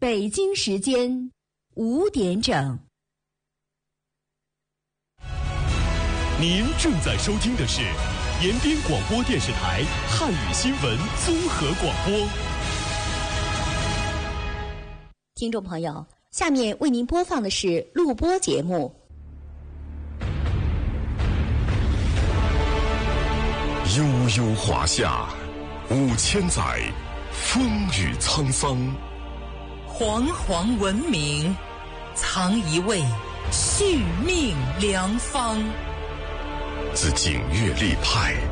北京时间5点整。 您正在收听的是延边广播电视台汉语新闻综合广播。 听众朋友，下面为您播放的是录播节目。 悠悠华夏5000载，风雨沧桑。 煌煌文明，藏一位续命良方。 自景岳立派